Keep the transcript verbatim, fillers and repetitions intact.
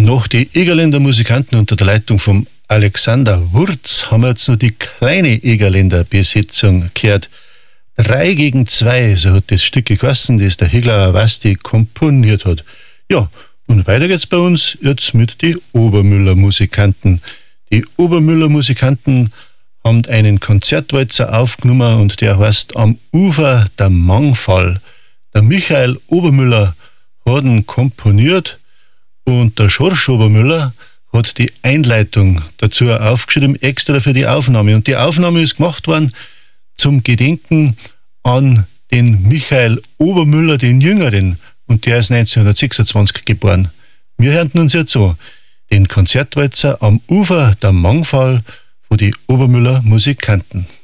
Nach die Egerländer Musikanten unter der Leitung vom Alexander Wurz haben wir jetzt noch die kleine Egerländer Besetzung gehört. Drei gegen zwei, so hat das Stück geheißen, das der Heglauer Wasti komponiert hat. Ja, und weiter geht's bei uns jetzt mit die Obermüller Musikanten. Die Obermüller Musikanten haben einen Konzertwalzer aufgenommen und der heißt Am Ufer der Mangfall. Der Michael Obermüller hat ihn komponiert und der Schorsch Obermüller hat die Einleitung dazu aufgeschrieben, extra für die Aufnahme. Und die Aufnahme ist gemacht worden zum Gedenken an den Michael Obermüller, den Jüngeren. Und der ist neunzehnhundertsechsundzwanzig geboren. Wir hören uns jetzt so den Konzertwalzer Am Ufer der Mangfall von die Obermüller Musikanten.